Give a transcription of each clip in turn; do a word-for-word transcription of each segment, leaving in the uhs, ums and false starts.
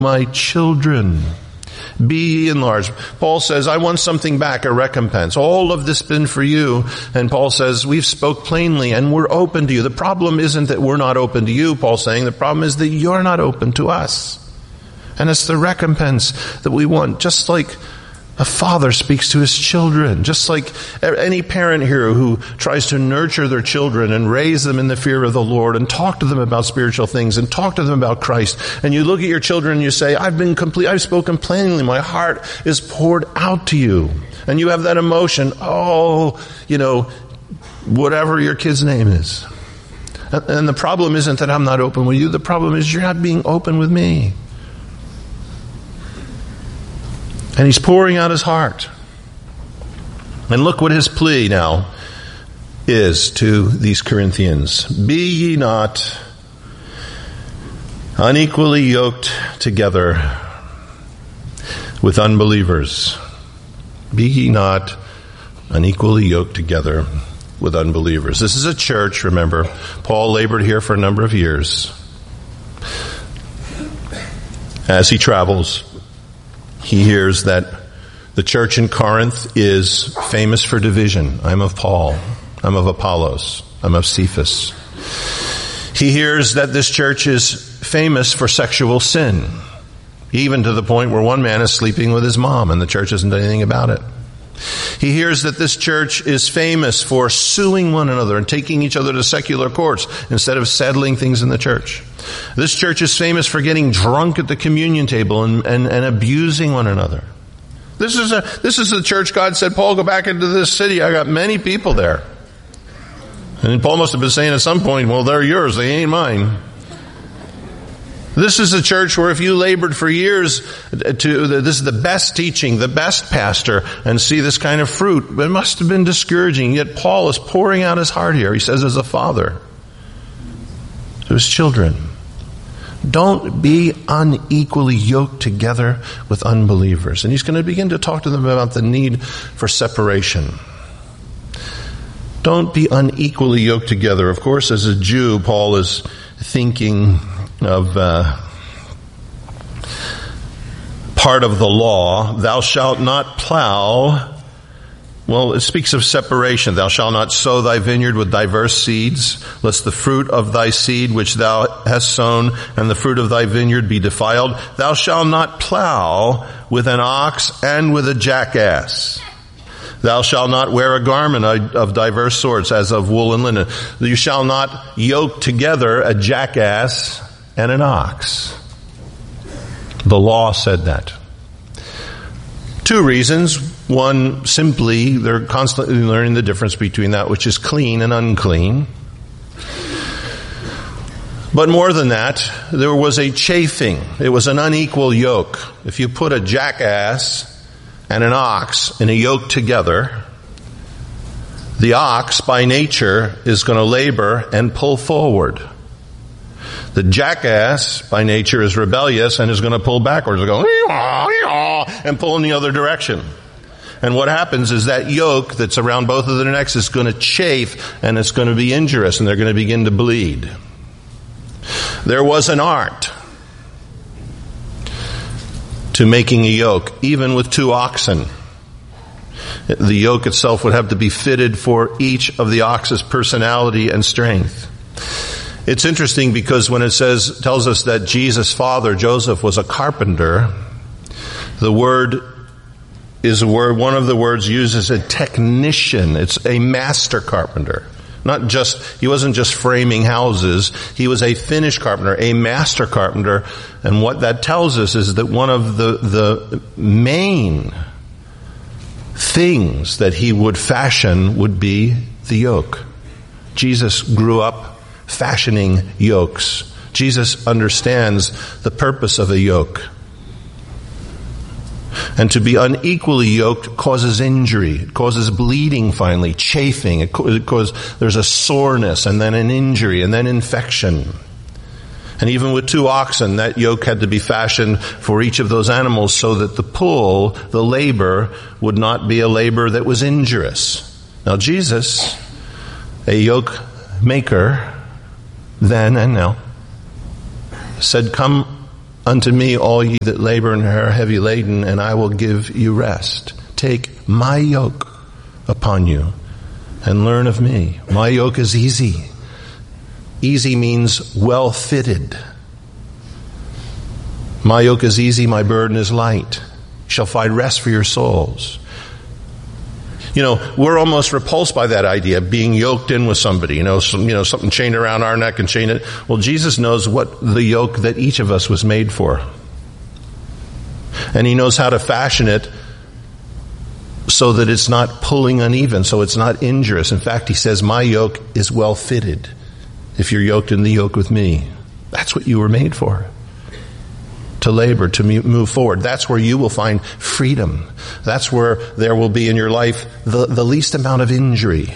my children. Be ye enlarged. Paul says, I want something back, a recompense. All of this been for you. And Paul says, we've spoke plainly and we're open to you. The problem isn't that we're not open to you, Paul's saying. The problem is that you're not open to us. And it's the recompense that we want. Just like a father speaks to his children. Just like any parent here who tries to nurture their children and raise them in the fear of the Lord and talk to them about spiritual things and talk to them about Christ. And you look at your children and you say, I've been complete, I've spoken plainly. My heart is poured out to you. And you have that emotion. Oh, you know, whatever your kid's name is. And the problem isn't that I'm not open with you. The problem is you're not being open with me. And he's pouring out his heart. And look what his plea now is to these Corinthians. Be ye not unequally yoked together with unbelievers. Be ye not unequally yoked together with unbelievers. This is a church, remember. Paul labored here for a number of years. As he travels, he hears that the church in Corinth is famous for division. I'm of Paul. I'm of Apollos. I'm of Cephas. He hears that this church is famous for sexual sin, even to the point where one man is sleeping with his mom and the church hasn't done anything about it. He hears that this church is famous for suing one another and taking each other to secular courts instead of settling things in the church. This church is famous for getting drunk at the communion table and, and, and abusing one another. This is a this is the church God said, Paul, go back into this city. I got many people there. And Paul must have been saying at some point, well, they're yours, they ain't mine. This is a church where if you labored for years to, this is the best teaching, the best pastor, and see this kind of fruit, it must have been discouraging. Yet Paul is pouring out his heart here. He says as a father to his children, don't be unequally yoked together with unbelievers. And he's going to begin to talk to them about the need for separation. Don't be unequally yoked together. Of course, as a Jew, Paul is thinking of uh, part of the law. Thou shalt not plow. Well, it speaks of separation. Thou shalt not sow thy vineyard with diverse seeds, lest the fruit of thy seed which thou hast sown and the fruit of thy vineyard be defiled. Thou shalt not plow with an ox and with a jackass. Thou shalt not wear a garment of diverse sorts, as of wool and linen. You shall not yoke together a jackass and an ox. The law said that. Two reasons. One, simply, they're constantly learning the difference between that which is clean and unclean. But more than that, there was a chafing. It was an unequal yoke. If you put a jackass and an ox in a yoke together, the ox by nature is going to labor and pull forward. The jackass by nature is rebellious and is going to pull backwards and go and pull in the other direction. And what happens is that yoke that's around both of their necks is going to chafe and it's going to be injurious and they're going to begin to bleed. There was an art to making a yoke, even with two oxen. The yoke itself would have to be fitted for each of the ox's personality and strength. It's interesting because when it says, tells us that Jesus' father, Joseph, was a carpenter, the word is a word, one of the words used as a technician. It's a master carpenter. Not just, he wasn't just framing houses. He was a finished carpenter, a master carpenter. And what that tells us is that one of the, the main things that he would fashion would be the yoke. Jesus grew up fashioning yokes. Jesus understands the purpose of a yoke. And to be unequally yoked causes injury. It causes bleeding finally, chafing. It causes, there's a soreness and then an injury and then infection. And even with two oxen, that yoke had to be fashioned for each of those animals so that the pull, the labor, would not be a labor that was injurious. Now Jesus, a yoke maker, then and now, said, come unto me all ye that labor and are heavy laden, and I will give you rest. Take my yoke upon you and learn of me. My yoke is easy. Easy means well fitted. My yoke is easy, my burden is light. You shall find rest for your souls. You know, we're almost repulsed by that idea, being yoked in with somebody, you know, some, you know, something chained around our neck and chained it. Well, Jesus knows what the yoke that each of us was made for. And he knows how to fashion it so that it's not pulling uneven, so it's not injurious. In fact, he says, my yoke is well fitted. If you're yoked in the yoke with me, that's what you were made for. To labor, to move forward. That's where you will find freedom. That's where there will be in your life the, the least amount of injury.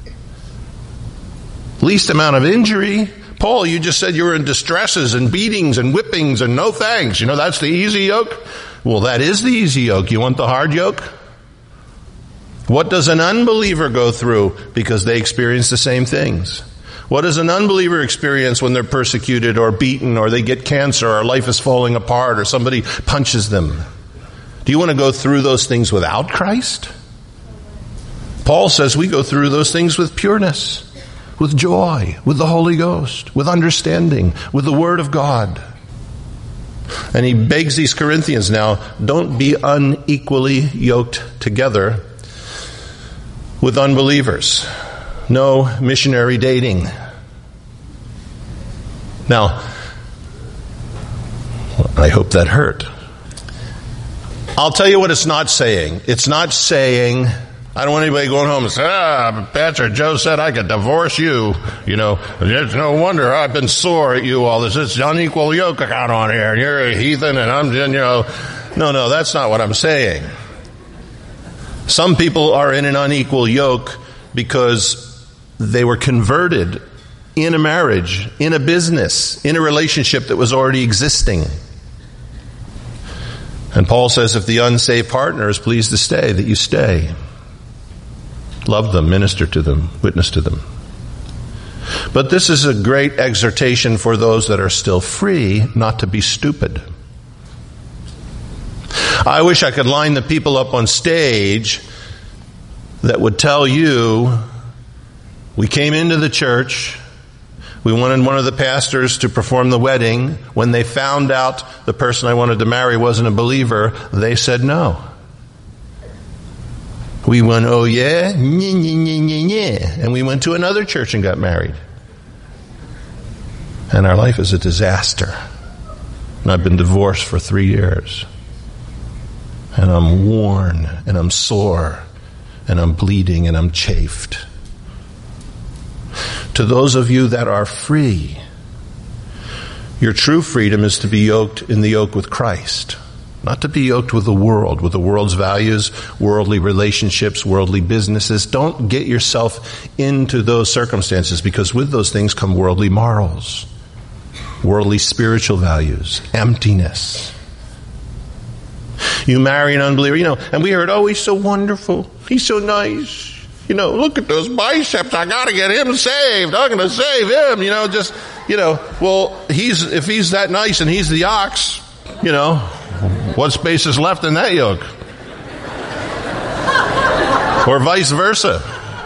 Least amount of injury. Paul, you just said you were in distresses and beatings and whippings and no thanks. You know, that's the easy yoke. Well, that is the easy yoke. You want the hard yoke? What does an unbeliever go through? Because they experience the same things. What does an unbeliever experience when they're persecuted or beaten or they get cancer or life is falling apart or somebody punches them? Do you want to go through those things without Christ? Paul says we go through those things with pureness, with joy, with the Holy Ghost, with understanding, with the Word of God. And he begs these Corinthians now, don't be unequally yoked together with unbelievers. No missionary dating. Now, I hope that hurt. I'll tell you what it's not saying. It's not saying, I don't want anybody going home and saying, ah, Pastor Joe said I could divorce you. You know, it's no wonder I've been sore at you all this. It's unequal yoke account on here. And you're a heathen and I'm, you know. No, no, that's not what I'm saying. Some people are in an unequal yoke because they were converted in a marriage, in a business, in a relationship that was already existing. And Paul says if the unsaved partner is pleased to stay, that you stay. Love them, minister to them, witness to them. But this is a great exhortation for those that are still free not to be stupid. I wish I could line the people up on stage that would tell you, we came into the church, we wanted one of the pastors to perform the wedding. When they found out the person I wanted to marry wasn't a believer, they said no. We went, oh yeah? Nye, nye, nye, nye, nye. And we went to another church and got married. And our life is a disaster. And I've been divorced for three years. And I'm worn, and I'm sore, and I'm bleeding, and I'm chafed. To those of you that are free, your true freedom is to be yoked in the yoke with Christ. Not to be yoked with the world, with the world's values, worldly relationships, worldly businesses. Don't get yourself into those circumstances, because with those things come worldly morals, worldly spiritual values, emptiness. You marry an unbeliever, you know, and we heard, oh, he's so wonderful. He's so nice. You know, look at those biceps. I got to get him saved. I'm going to save him. You know, just, you know, well, he's, if he's that nice and he's the ox, you know, what space is left in that yoke? Or vice versa.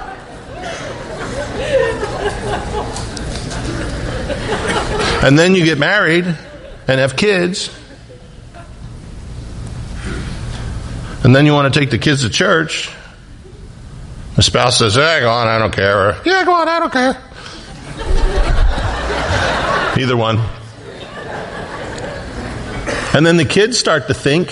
And then you get married and have kids. And then you want to take the kids to church. The spouse says, yeah, go on, I don't care. Or, yeah, go on, I don't care. Either one. And then the kids start to think.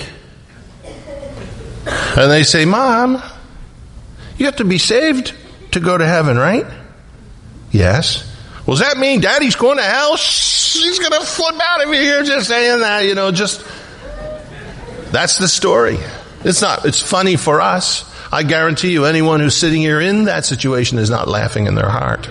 And they say, Mom, you have to be saved to go to heaven, right? Yes. Well, does that mean Daddy's going to hell? Shh, he's going to flip out of here just saying that, you know, just. That's the story. It's not, it's funny for us. I guarantee you anyone who's sitting here in that situation is not laughing in their heart.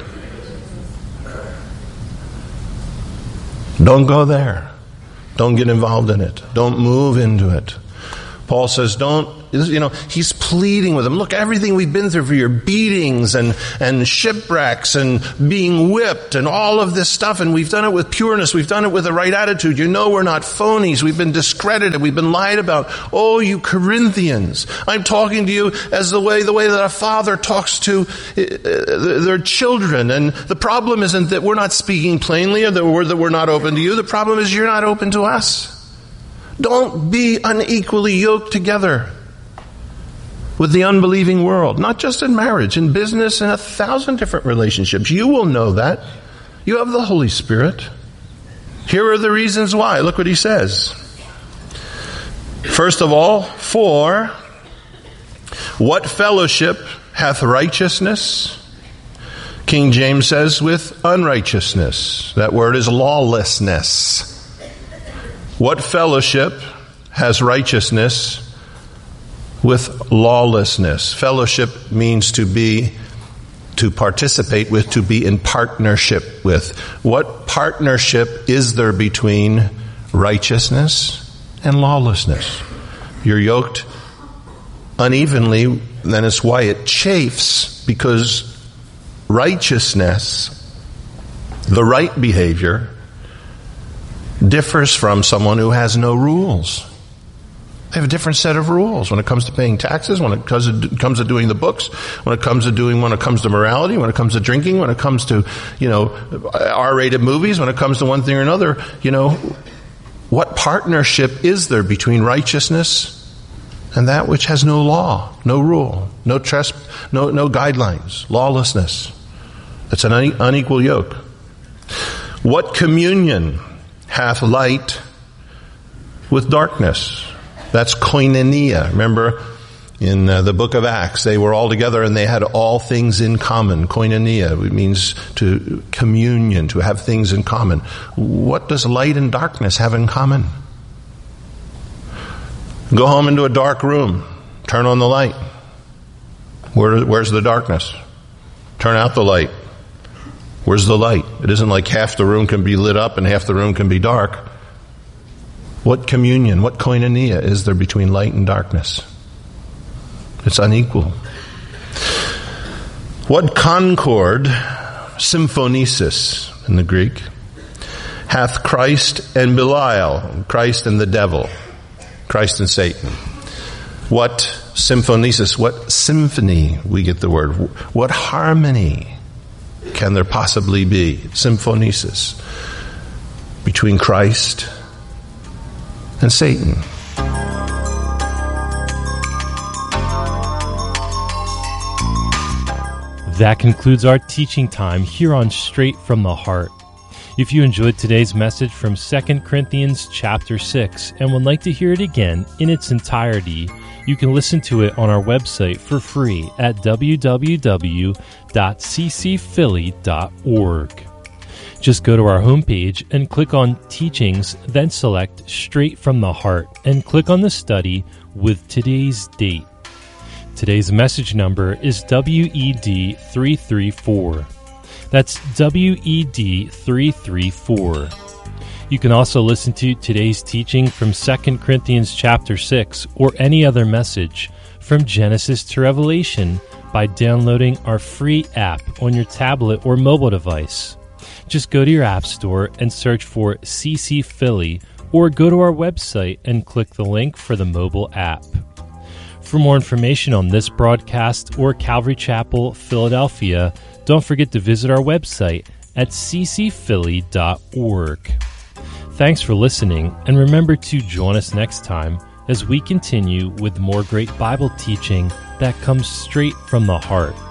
Don't go there. Don't get involved in it. Don't move into it. Paul says, don't, You know, he's pleading with them. Look, everything we've been through for your beatings and, and shipwrecks and being whipped and all of this stuff. And we've done it with pureness. We've done it with the right attitude. You know, we're not phonies. We've been discredited. We've been lied about. Oh, you Corinthians. I'm talking to you as the way, the way that a father talks to their children. And the problem isn't that we're not speaking plainly or that we're, that we're not open to you. The problem is you're not open to us. Don't be unequally yoked together with the unbelieving world, not just in marriage, in business, in a thousand different relationships. You will know that. You have the Holy Spirit. Here are the reasons why. Look what he says. First of all, for what fellowship hath righteousness? King James says with unrighteousness. That word is lawlessness. What fellowship has righteousness with lawlessness? Fellowship means to be, to participate with, to be in partnership with. What partnership is there between righteousness and lawlessness? You're yoked unevenly, then it's why it chafes, because righteousness, the right behavior, differs from someone who has no rules. They have a different set of rules when it comes to paying taxes, when it comes to, comes to doing the books, when it comes to doing, when it comes to morality, when it comes to drinking, when it comes to, you know, R-rated movies, when it comes to one thing or another. You know, what partnership is there between righteousness and that which has no law, no rule, no tres- no, no guidelines, lawlessness? It's an une- unequal yoke. What communion hath light with darkness? That's koinonia. Remember, in uh, the book of Acts, they were all together and they had all things in common. Koinonia, it means to communion, to have things in common. What does light and darkness have in common? Go home into a dark room. Turn on the light. Where, where's the darkness? Turn out the light. Where's the light? It isn't like half the room can be lit up and half the room can be dark. What communion, what koinonia is there between light and darkness? It's unequal. What concord, symphonesis in the Greek, hath Christ and Belial, Christ and the devil, Christ and Satan? What symphonesis, what symphony, we get the word, what harmony can there possibly be? Symphonesis between Christ and Satan. That concludes our teaching time here on Straight from the Heart. If you enjoyed today's message from Second Corinthians chapter six and would like to hear it again in its entirety, you can listen to it on our website for free at w w w dot c c philly dot org. Just go to our homepage and click on Teachings, then select Straight from the Heart and click on the study with today's date. Today's message number is W E D three three four. That's W E D three three four. You can also listen to today's teaching from Second Corinthians chapter six or any other message from Genesis to Revelation by downloading our free app on your tablet or mobile device. Just go to your app store and search for C C Philly or go to our website and click the link for the mobile app. For more information on this broadcast or Calvary Chapel, Philadelphia, don't forget to visit our website at c c philly dot org. Thanks for listening, and remember to join us next time as we continue with more great Bible teaching that comes straight from the heart.